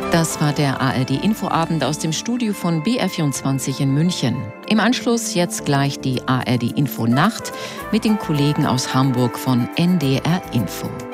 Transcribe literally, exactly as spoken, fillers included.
Das war der A R D-Infoabend aus dem Studio von B R vierundzwanzig in München. Im Anschluss jetzt gleich die A R D-Info-Nacht mit den Kollegen aus Hamburg von N D R Info.